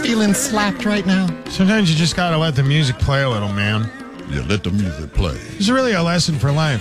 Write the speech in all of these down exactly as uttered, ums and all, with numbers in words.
feeling slapped right now? Sometimes you just got to let the music play a little, man. Yeah, let the music play. It's really a lesson for life.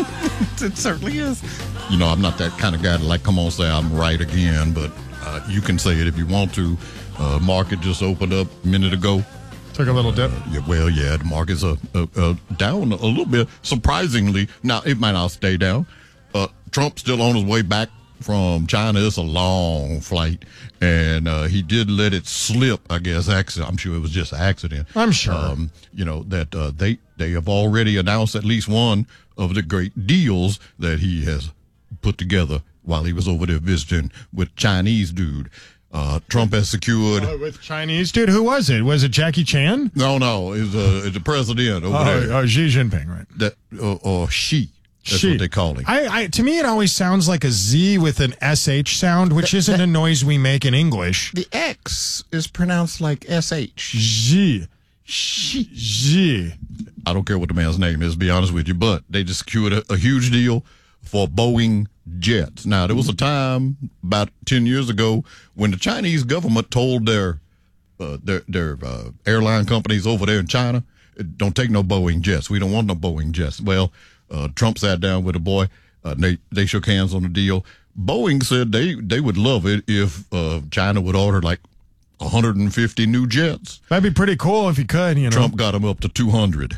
It certainly is. You know, I'm not that kind of guy to like come on and say I'm right again, but uh, you can say it if you want to. Uh, market just opened up a minute ago. Took a little dip. Uh, yeah, well, yeah, the market's uh, uh, uh, down a little bit, surprisingly. Now, it might not stay down. Uh, Trump's still on his way back from China. It's a long flight, and uh, he did let it slip, I guess. Accident. I'm sure it was just an accident. I'm sure. Um, you know, that uh, they, they have already announced at least one of the great deals that he has put together while he was over there visiting with Chinese dude. Uh, Trump has secured... Uh, with Chinese dude? Who was it? Was it Jackie Chan? No, no. It's, uh, it's the president over uh, there. Uh, Xi Jinping, right? That, uh, or Xi. That's Xi. what they call him. I, I, to me, it always sounds like a Z with an S H sound, which isn't a noise we make in English. The X is pronounced like S H. Xi. Xi. Xi. I don't care what the man's name is, to be honest with you, but they just secured a, a huge deal for Boeing jets. Now, there was a time about ten years ago when the Chinese government told their uh, their, their uh, airline companies over there in China, don't take no Boeing jets. We don't want no Boeing jets. Well, uh, Trump sat down with a boy. Uh, they, they shook hands on the deal. Boeing said they, they would love it if uh, China would order like one hundred fifty new jets. That'd be pretty cool if you could, you know. Trump got them up to two hundred.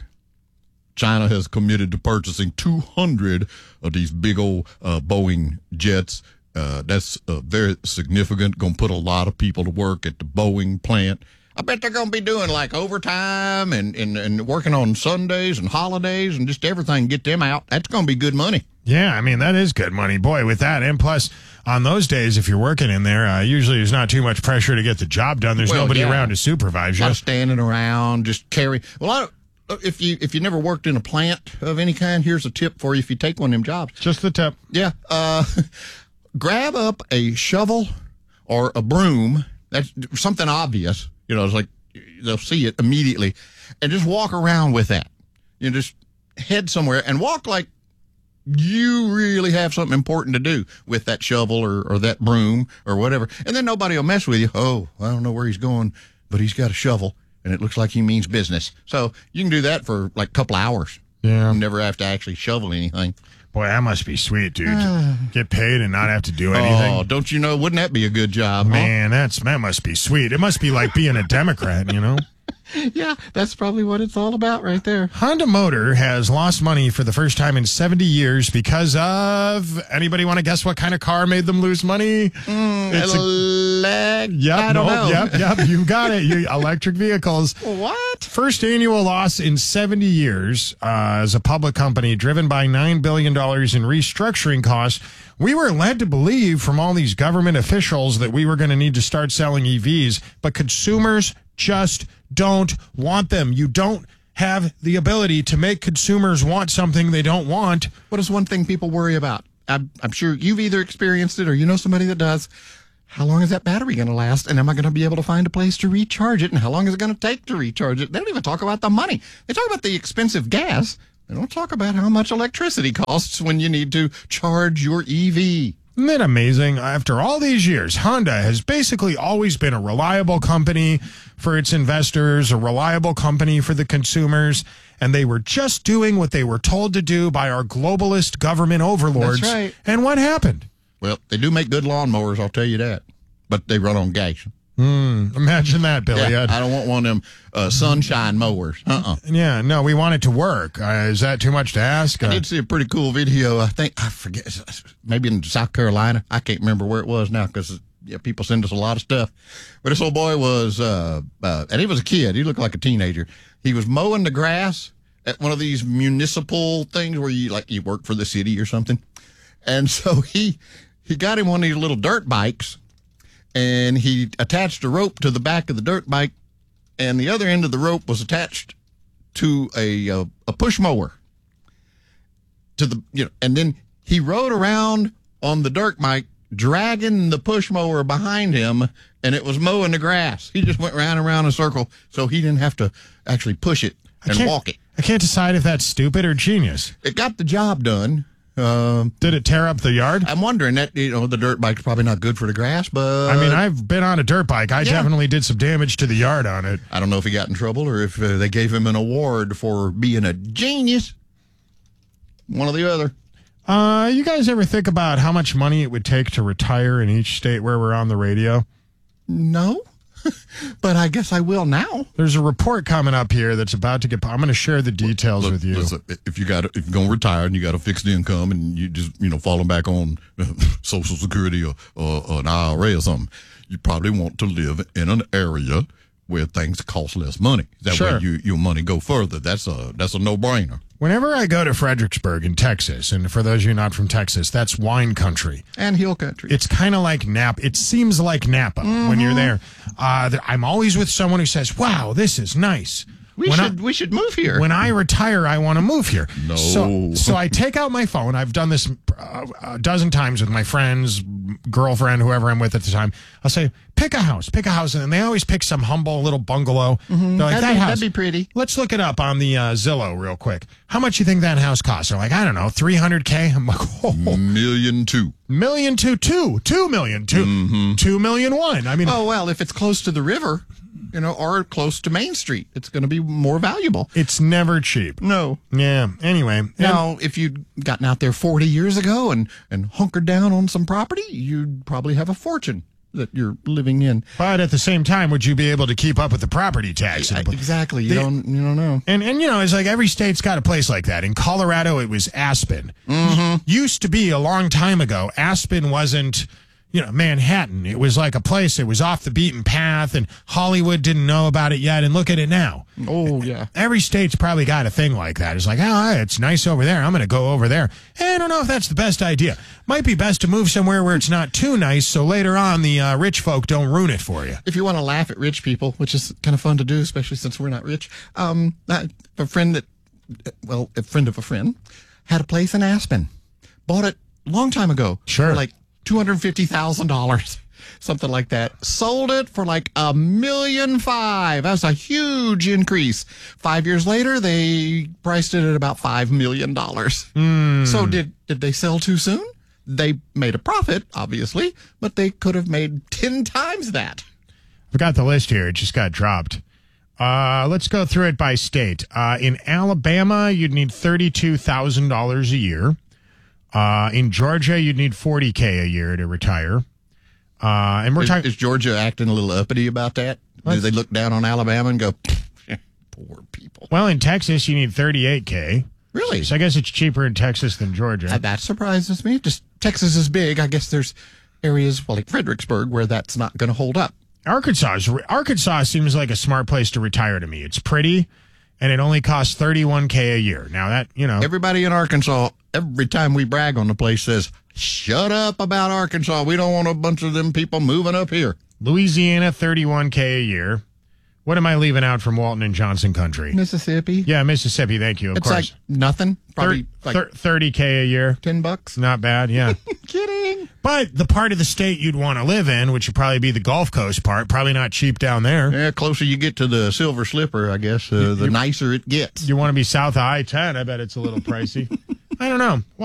China has committed to purchasing two hundred of these big old uh, Boeing jets. Uh, that's uh, very significant. Going to put a lot of people to work at the Boeing plant. I bet they're going to be doing like overtime and, and, and working on Sundays and holidays and just everything. Get them out. That's going to be good money. Yeah, I mean, that is good money. Boy, with that. And plus, on those days, if you're working in there, uh, usually there's not too much pressure to get the job done. There's well, nobody yeah. around to supervise A you. lot of standing around, just carry. Well, I, if you if you never worked in a plant of any kind, here's a tip for you if you take one of them jobs. Just the tip. Yeah. Uh, grab up a shovel or a broom. That's something obvious. You know, it's like they'll see it immediately. And just walk around with that. You know, just head somewhere and walk like you really have something important to do with that shovel or, or that broom or whatever. And then nobody will mess with you. Oh, I don't know where he's going, but he's got a shovel. And it looks like he means business. So you can do that for like a couple hours. Yeah. You never have to actually shovel anything. Boy, that must be sweet, dude. Get paid and not have to do anything. Oh, don't you know? Wouldn't that be a good job? Man, that's that must be sweet. It must be like being a Democrat, you know? Yeah, that's probably what it's all about right there. Honda Motor has lost money for the first time in seventy years because of, anybody want to guess what kind of car made them lose money? Mm, it's elec- a, yep, I don't no, know. Yep, yep, you got it. You, electric vehicles. What? First annual loss in seventy years uh, as a public company driven by nine billion dollars in restructuring costs. We were led to believe from all these government officials that we were going to need to start selling E Vs, but consumers just don't want them. You don't have the ability to make consumers want something they don't want. What is one thing people worry about? I'm, I'm sure you've either experienced it or you know somebody that does. How long is that battery going to last? And am I going to be able to find a place to recharge it? And how long is it going to take to recharge it? They don't even talk about the money. They talk about the expensive gas. They don't talk about how much electricity costs when you need to charge your E V. Isn't that amazing? After all these years, Honda has basically always been a reliable company for its investors, a reliable company for the consumers, and they were just doing what they were told to do by our globalist government overlords. That's right. And what happened? Well, they do make good lawnmowers, I'll tell you that. But they run on gas. Mm, imagine that, Billy. Yeah, I don't want one of them uh, sunshine mowers. Uh-uh. Yeah, no, we want it to work. Uh, is that too much to ask? I Uh, did see a pretty cool video. I think, I forget, maybe in South Carolina. I can't remember where it was now because yeah, people send us a lot of stuff. But this old boy was, uh, uh, and he was a kid. He looked like a teenager. He was mowing the grass at one of these municipal things where you, like, you work for the city or something. And so he, he got him one of these little dirt bikes. And he attached a rope to the back of the dirt bike, and the other end of the rope was attached to a uh, a push mower. To the you know, and then he rode around on the dirt bike, dragging the push mower behind him, and it was mowing the grass. He just went round and round in a circle, so he didn't have to actually push it and walk it. I can't decide if that's stupid or genius. It got the job done. Um, Did it tear up the yard? I'm wondering that, you know, the dirt bike's probably not good for the grass, but I mean, I've been on a dirt bike. I Yeah. definitely did some damage to the yard on it. I don't know if he got in trouble or if uh, they gave him an award for being a genius. One or the other. Uh, you guys ever think about how much money it would take to retire in each state where we're on the radio? No, but I guess I will now. There's a report coming up here that's about to get. I'm going to share the details Look, with you. listen, if you got, if you're gonna retire and you got a fixed income and you just, you know, falling back on Social Security or, or, or an I R A or something, you probably want to live in an area where things cost less money. That Sure. way, you, your money go further. That's a that's a no brainer. Whenever I go to Fredericksburg in Texas, and for those of you not from Texas, that's wine country. And hill country. It's kind of like Napa. It seems like Napa when you're there. Uh, th- I'm always with someone who says, "Wow, this is nice." we when should I, we should move here. when I retire, I want to move here. No. So, so I take out my phone. I've done this uh, a dozen times with my friends, girlfriend, whoever I'm with at the time. I'll say, pick a house, pick a house. And they always pick some humble little bungalow. They're like, That'd that be- house. that'd be pretty. Let's look it up on the uh, Zillow real quick. How much you think that house costs? They're like, I don't know, three hundred K. I'm like, oh, Million two. million two, two, two million, two, two million one. I mean, Oh well, if it's close to the river, you know, or close to Main Street, it's going to be more valuable. it's never cheap. No. Yeah. Anyway. Now, if you'd gotten out there forty years ago and, and hunkered down on some property, you'd probably have a fortune that you're living in. But at the same time, would you be able to keep up with the property tax? I- exactly. You They- don't. You don't know. And, and you know, it's like every state's got a place like that. In Colorado, it was Aspen. Mm-hmm. Used to be a long time ago. Aspen wasn't, you know, Manhattan. It was like a place that was off the beaten path, and Hollywood didn't know about it yet. And look at it now. Oh yeah. Every state's probably got a thing like that. It's like, oh, it's nice over there. I'm going to go over there. Eh, I don't know if that's the best idea. Might be best to move somewhere where it's not too nice, so later on the uh, rich folk don't ruin it for you. If you want to laugh at rich people, which is kind of fun to do, especially since we're not rich, um, I- a friend that, well, a friend of a friend, had a place in Aspen, bought it a long time ago, Sure. for like two hundred fifty thousand dollars, something like that. Sold it for like a million five. That's a huge increase. Five years later, they priced it at about five million dollars. So did did they sell too soon? They made a profit, obviously, but they could have made ten times that. I've got the list here. It just got dropped. Uh, let's go through it by state. Uh, in Alabama, you'd need thirty-two thousand dollars a year. Uh, in Georgia, you'd need forty K a year to retire. Uh, and we're Is, talking. is Georgia acting a little uppity about that? Do they look down on Alabama and go, poor people? Well, in Texas, you need thirty-eight K. Really? So I guess it's cheaper in Texas than Georgia. Uh, that surprises me. Just Texas is big. I guess there's areas, well, like Fredericksburg, where that's not going to hold up. Arkansas is, Arkansas seems like a smart place to retire to me. It's pretty, and it only costs thirty-one K a year. Now that, you know, Everybody in Arkansas, every time we brag on the place, says, shut up about Arkansas. We don't want a bunch of them people moving up here. Louisiana, thirty-one K a year. What am I leaving out from Walton and Johnson Country? Mississippi. Yeah, Mississippi. Thank you. Of It's course. like nothing. Probably Thir- like thir- thirty K a year. ten bucks. Not bad, yeah. Kidding. But the part of the state you'd want to live in, which would probably be the Gulf Coast part, probably not cheap down there. Yeah, closer you get to the Silver Slipper, I guess, uh, the nicer it gets. You want to be south of I ten, I bet it's a little pricey. I don't know.